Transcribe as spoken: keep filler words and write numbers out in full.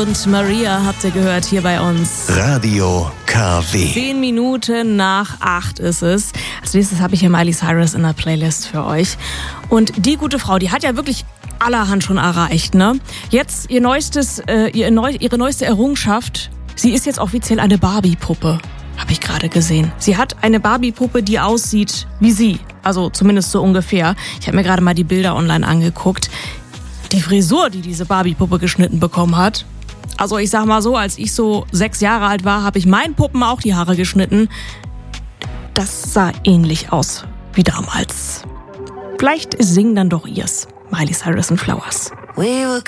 und Maria habt ihr gehört hier bei uns. Radio K W. Zehn Minuten nach acht ist es. Als nächstes habe ich hier Miley Cyrus in der Playlist für euch. Und die gute Frau, die hat ja wirklich allerhand schon erreicht, ne? Jetzt ihr neuestes, äh, ihr neu, ihre neueste Errungenschaft. Sie ist jetzt offiziell eine Barbie-Puppe, habe ich gerade gesehen. Sie hat eine Barbie-Puppe, die aussieht wie sie. Also zumindest so ungefähr. Ich habe mir gerade mal die Bilder online angeguckt. Die Frisur, die diese Barbie-Puppe geschnitten bekommen hat. Also ich sag mal so, als ich so sechs Jahre alt war, habe ich meinen Puppen auch die Haare geschnitten. Das sah ähnlich aus wie damals. Vielleicht singen dann doch ihrs. Miley Cyrus and Flowers.